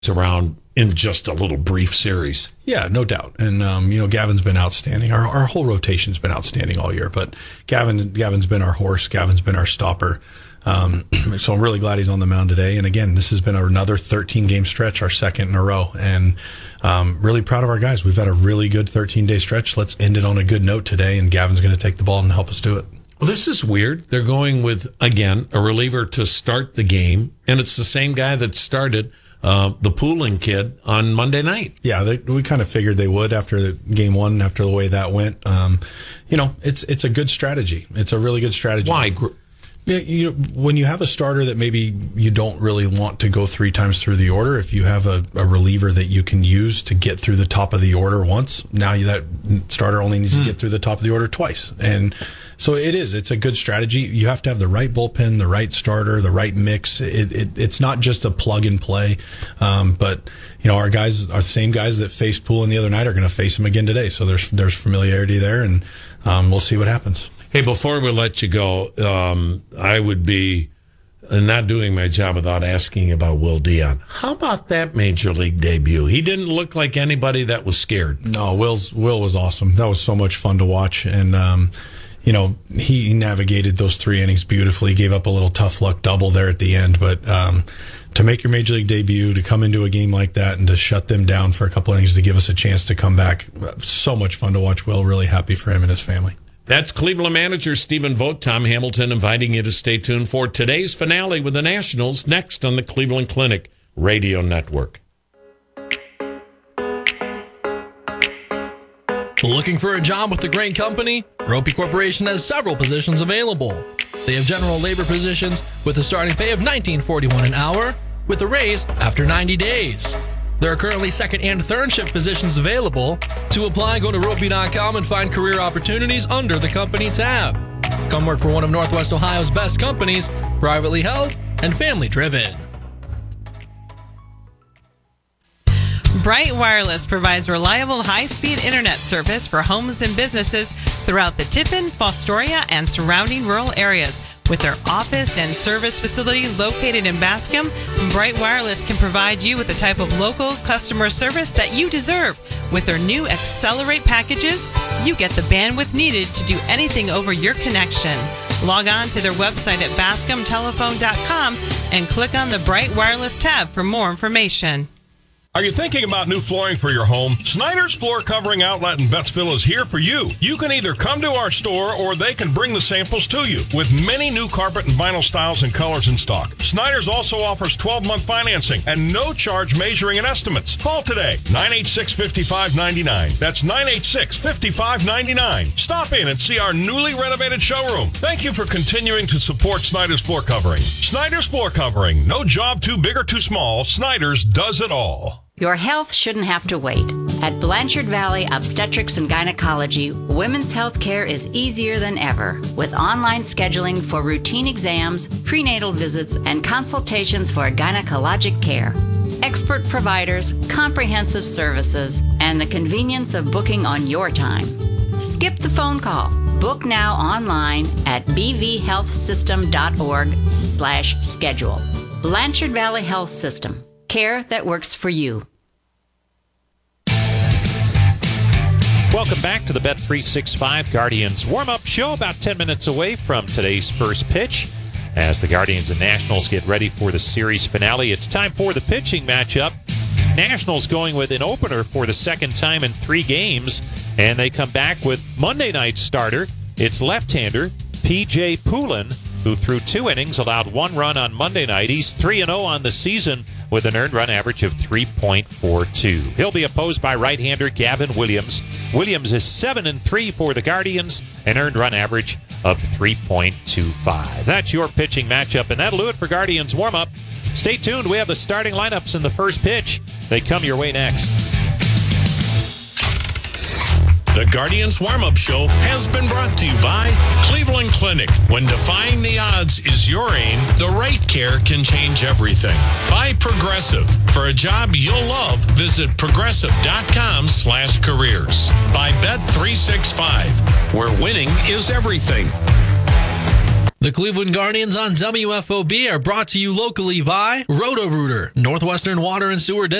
around in just a little brief series. Yeah, no doubt. And, Gavin's been outstanding. Our whole rotation's been outstanding all year, but Gavin's been our horse. Gavin's been our stopper. So I'm really glad he's on the mound today. And again, this has been another 13-game stretch, our second in a row. And really proud of our guys. We've had a really good 13-day stretch. Let's end it on a good note today, and Gavin's going to take the ball and help us do it. Well, this is weird. They're going with, again, a reliever to start the game, and it's the same guy that started the Pooling kid on Monday night. Yeah, we kind of figured they would after game one, after the way that went. It's a good strategy. It's a really good strategy. Why? Yeah, when you have a starter that maybe you don't really want to go 3 times through the order, if you have a reliever that you can use to get through the top of the order once, now that starter only needs to get through the top of the order twice. And so it's a good strategy. You have to have the right bullpen, the right starter, the right mix. It's not just a plug and play. But our same guys that faced Poulin the other night are going to face him again today. So there's familiarity there, and we'll see what happens. Hey, before we let you go, I would be not doing my job without asking about Will Dion. How about that major league debut? He didn't look like anybody that was scared. No, Will was awesome. That was so much fun to watch. And, he navigated those 3 innings beautifully, gave up a little tough luck double there at the end. But to make your major league debut, to come into a game like that and to shut them down for a couple innings to give us a chance to come back, so much fun to watch Will. Really happy for him and his family. That's Cleveland manager Stephen Vogt. Tom Hamilton inviting you to stay tuned for today's finale with the Nationals next on the Cleveland Clinic Radio Network. Looking for a job with a great company? Ropey Corporation has several positions available. They have general labor positions with a starting pay of $19.41 an hour with a raise after 90 days. There are currently second and third shift positions available. To apply, go to ropey.com and find career opportunities under the company tab. Come work for one of Northwest Ohio's best companies, privately held and family driven. Bright Wireless provides reliable high-speed internet service for homes and businesses throughout the Tiffin, Fostoria, and surrounding rural areas. With their office and service facility located in Bascom, Bright Wireless can provide you with the type of local customer service that you deserve. With their new Accelerate packages, you get the bandwidth needed to do anything over your connection. Log on to their website at bascomtelephone.com and click on the Bright Wireless tab for more information. Are you thinking about new flooring for your home? Snyder's Floor Covering Outlet in Bettsville is here for you. You can either come to our store or they can bring the samples to you. With many new carpet and vinyl styles and colors in stock, Snyder's also offers 12-month financing and no charge measuring and estimates. Call today, 986-5599. That's 986-5599. Stop in and see our newly renovated showroom. Thank you for continuing to support Snyder's Floor Covering. Snyder's Floor Covering. No job too big or too small. Snyder's does it all. Your health shouldn't have to wait. At Blanchard Valley Obstetrics and Gynecology, women's health care is easier than ever, with online scheduling for routine exams, prenatal visits, and consultations for gynecologic care. Expert providers, comprehensive services, and the convenience of booking on your time. Skip the phone call. Book now online at bvhealthsystem.org/schedule. Blanchard Valley Health System. Care that works for you. Welcome back to the Bet365 Guardians warm-up show, about 10 minutes away from today's first pitch. As the Guardians and Nationals get ready for the series finale, it's time for the pitching matchup. Nationals going with an opener for the second time in 3 games, and they come back with Monday night starter. It's left-hander P.J. Poulin, who threw 2 innings, allowed 1 run on Monday night. He's 3-0 on the season with an earned run average of 3.42. He'll be opposed by right-hander Gavin Williams. Williams is 7-3 for the Guardians, an earned run average of 3.25. That's your pitching matchup, and that'll do it for Guardians warm-up. Stay tuned. We have the starting lineups in the first pitch. They come your way next. The Guardians Warm-Up Show has been brought to you by Cleveland Clinic. When defying the odds is your aim, the right care can change everything. By Progressive. For a job you'll love, visit progressive.com/careers. By Bet365, where winning is everything. The Cleveland Guardians on WFOB are brought to you locally by Roto-Rooter, Northwestern Water and Sewer